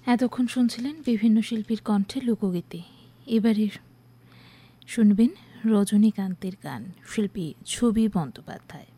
এতক্ষণ শুনছিলেন বিভিন্ন শিল্পীর কণ্ঠে লোকগীতি। এবারে শুনবেন রজনীকান্তের গান, শিল্পী ছবি বন্দ্যোপাধ্যায়।